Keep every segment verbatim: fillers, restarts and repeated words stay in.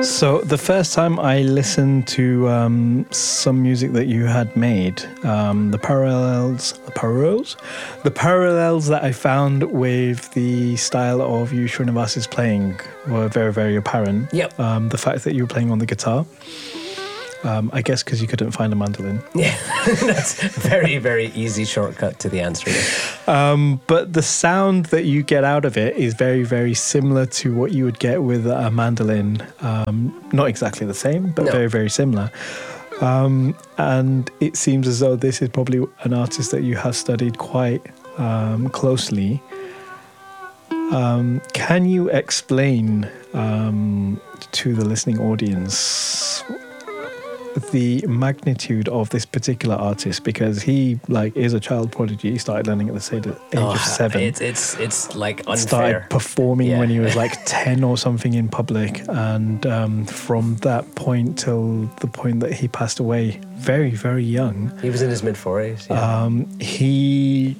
So the first time I listened to um, some music that you had made, um, the parallels, the parallels, the parallels that I found with the style of you Srinivas's playing were very, very apparent. Yep. Um, the fact that you were playing on the guitar, um, I guess because you couldn't find a mandolin. Yeah, that's a very, very easy shortcut to the answer. Um, but the sound that you get out of it is very, very similar to what you would get with a mandolin. Um, not exactly the same, but No. very, very similar. Um, and it seems as though this is probably an artist that you have studied quite um, closely. Um, can you explain um, to the listening audience the magnitude of this particular artist, because he like is a child prodigy. He started learning at the age Oh, of seven. It's it's it's like unfair. Started performing Yeah. when he was like ten or something in public, and um, from that point till the point that he passed away, very very young, He was in his mid forties. Yeah. um, he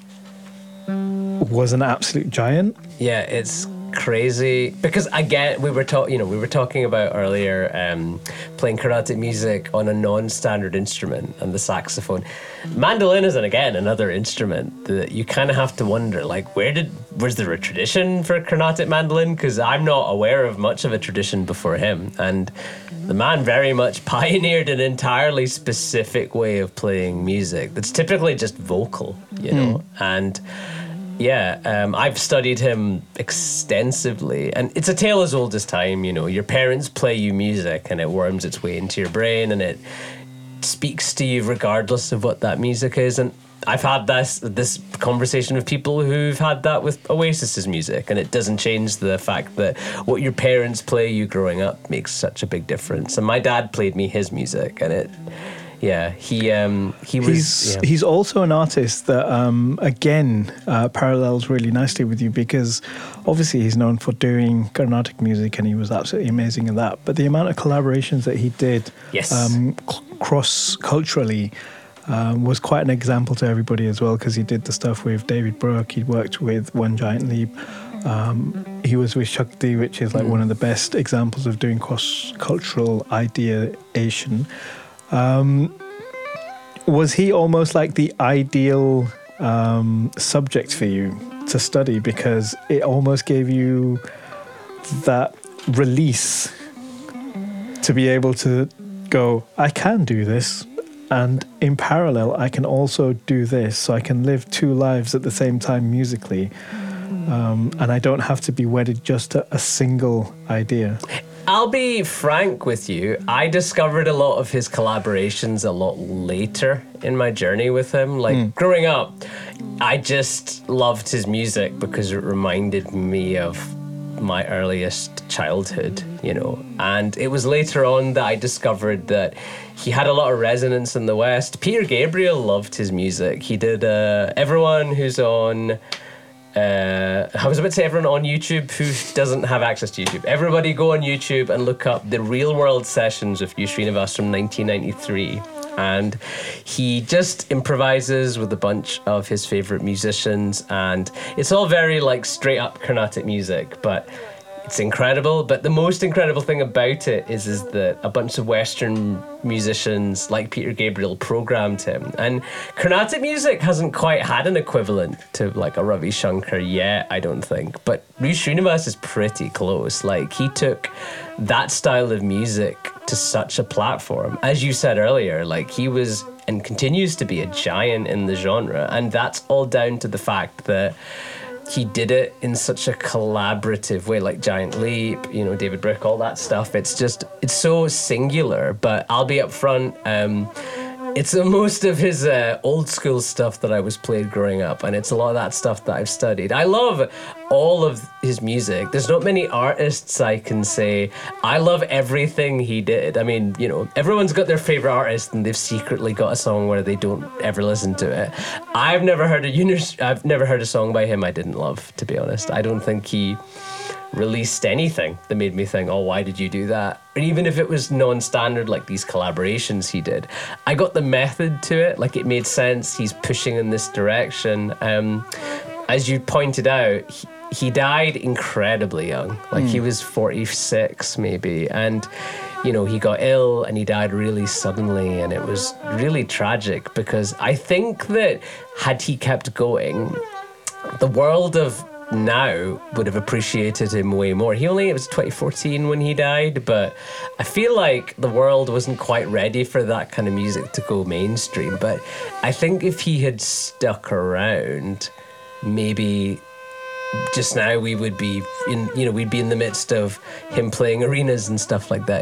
was an absolute giant. Yeah, it's crazy because again we were talking you know we were talking about earlier um playing Carnatic music on a non-standard instrument and the saxophone. Mandolin is, and again, another instrument that you kind of have to wonder, like, where did was there a tradition for Carnatic mandolin? Because I'm not aware of much of a tradition before him, and the man very much pioneered an entirely specific way of playing music that's typically just vocal, you know. And yeah, um, I've studied him extensively, and it's a tale as old as time. You know, your parents play you music, and it worms its way into your brain, and it speaks to you regardless of what that music is. And I've had this this conversation with people who've had that with Oasis's music, and it doesn't change the fact that what your parents play you growing up makes such a big difference. And my dad played me his music, and it. Yeah, he um, he was. He's yeah. he's also an artist that um, again uh, parallels really nicely with you, because obviously he's known for doing Carnatic music, and he was absolutely amazing in that. But the amount of collaborations that he did, Yes. um, c- cross culturally, um, was quite an example to everybody as well. Because he did the stuff with David Brooke, he worked with One Giant Leap. Um, he was with Shakti, which is like Mm. one of the best examples of doing cross cultural ideation. Um, was he almost like the ideal um, subject for you to study, because it almost gave you that release to be able to go, I can do this, and in parallel I can also do this, so I can live two lives at the same time musically, um, and I don't have to be wedded just to a single idea. I'll be frank with you. I discovered a lot of his collaborations a lot later in my journey with him. Like, Mm. growing up, I just loved his music because it reminded me of my earliest childhood, you know. And it was later on that I discovered that he had a lot of resonance in the West. Peter Gabriel loved his music. He did uh, everyone who's on... Uh, I was about to say everyone on YouTube who doesn't have access to YouTube. Everybody go on YouTube and look up the Real World Sessions of U Srinivas from nineteen ninety-three. And he just improvises with a bunch of his favorite musicians, and it's all very like straight up Carnatic music, but it's incredible. But the most incredible thing about it is, is that a bunch of Western musicians like Peter Gabriel programmed him. And Carnatic music hasn't quite had an equivalent to like a Ravi Shankar yet, I don't think. But Raj Srinivas is pretty close. Like, he took that style of music to such a platform. As you said earlier, like, he was and continues to be a giant in the genre. And that's all down to the fact that he did it in such a collaborative way, like Giant Leap, you know, David Brooke, all that stuff. It's just, it's so singular. But I'll be upfront, um, it's uh, most of his uh, old school stuff that I was played growing up, and it's a lot of that stuff that I've studied. I love all of his music. There's not many artists I can say I love everything he did. I mean, you know, everyone's got their favorite artist, and they've secretly got a song where they don't ever listen to it. I've never heard a unis- I've never heard a song by him I didn't love, to be honest. I don't think he released anything that made me think, oh, why did you do that? And even if it was non-standard, like these collaborations he did, I got the method to it. Like, it made sense. He's pushing in this direction. Um, as you pointed out, he, he died incredibly young. Like, he was forty-six maybe. And, you know, he got ill and he died really suddenly. And it was really tragic because I think that had he kept going, the world of now would have appreciated him way more. He only, it was twenty fourteen when he died, but I feel like the world wasn't quite ready for that kind of music to go mainstream. But I think if he had stuck around, maybe just now we would be in, you know, we'd be in the midst of him playing arenas and stuff like that.